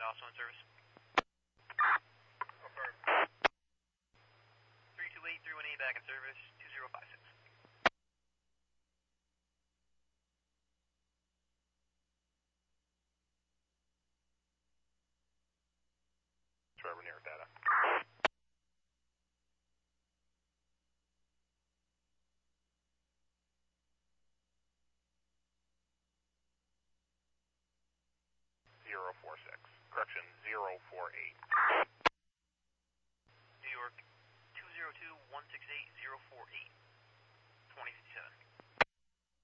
also in service. Affirm. 328, 318 back in service, 2056. Trevor near data. Correction, 048. New York, 202-168-048, 2057.